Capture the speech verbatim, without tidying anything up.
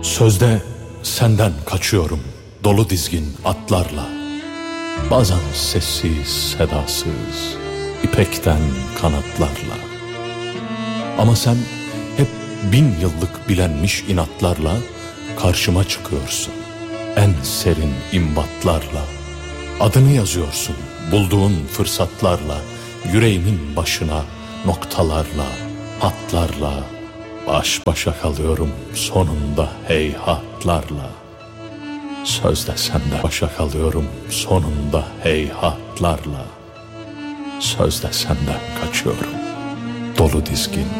Sözde senden kaçıyorum dolu dizgin atlarla. Bazen sessiz sedasız ipekten kanatlarla. Ama sen hep bin yıllık bilenmiş inatlarla karşıma çıkıyorsun en serin imbatlarla. Adını yazıyorsun bulduğun fırsatlarla, yüreğimin başına noktalarla, hatlarla. Baş başa kalıyorum sonunda heyhatlarla. Sözde sende başa kalıyorum sonunda heyhatlarla. Sözde senden kaçıyorum dolu dizgin